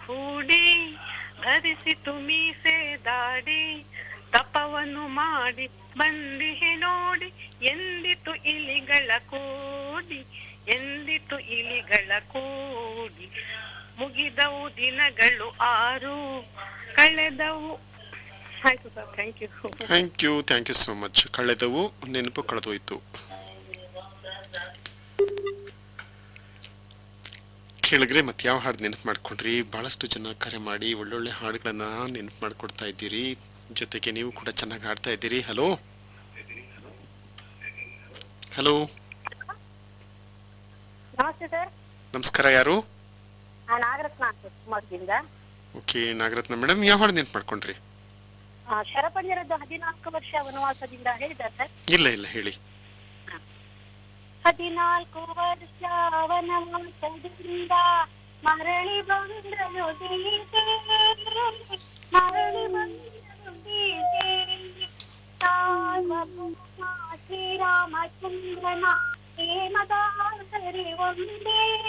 ಹೂಡಿ ಧರಿಸಿತು ಮೀಸೆ ದಾಡಿ ತಪವನ್ನು ಮಾಡಿ ಬಂದಿಹೆ ನೋಡಿ ಎಂದಿತು ಇಲಿಗಳ ಕೂಡಿ ಎಂದಿತು ಇಲಿಗಳ ಕೂಡಿ ಮುಗಿದವು ದಿನಗಳು 6 ಕಳೆದವು. ಆಯ್ತು sir, thank you. Thank you so much. ಕಳೆದವು ನೆನಪು ಕಳೆದೋಯ್ತು. ಕೇಳಿದ್ರೆ ಮತ್ತೆ ಯಾವ ಹಾಡು ನೆನಪು ಮಾಡ್ಕೊಂಡ್ರಿ? ಬಹಳಷ್ಟು ಜನ ಕರೆ ಮಾಡಿ ಒಳ್ಳೊಳ್ಳೆ ಹಾಡುಗಳನ್ನ ನೆನಪು ಮಾಡ್ಕೊಡ್ತಾ ಇದ್ದೀರಿ. ಜೊತೆಗೆ ನೀವು ಕೂಡ ಚೆನ್ನಾಗಿ ಹಾಡ್ತಾ ಇದ್ದೀರಿ. ಹಲೋ ಹಲೋ, ನಮಸ್ತೆ ಸರ್. ನಮಸ್ಕಾರ. ಯಾರು? ನಾಗರತ್ನ ಶಿವಮೊಗ್ಗದಿಂದ. ಓಕೆ ನಾಗರತ್ನ ಮೇಡಮ್, ಯಾವ ಹಾಡು ನೆನಪು ಮಾಡ್ಕೊಂಡ್ರಿ? ಶರಪಂಜರದ್ದು 14 ವರ್ಷ ವನವಾಸದಿಂದ ಹೇಳಿದ ಸರ್? ಇಲ್ಲ ಇಲ್ಲ, ಹೇಳಿ. 14 ವರ್ಷ ವನವಾಸದಿಂದ ಮರಳಿ ಬಂದನು ಸೀತೆ, ಮರಳಿ ಬಂದನು ಸೀತೆ, ಸಾರ್ವಭೌಮ ಶ್ರೀರಾಮಚಂದ್ರನ ಪ್ರೇಮದ ಹರಿ ಒಂದೇ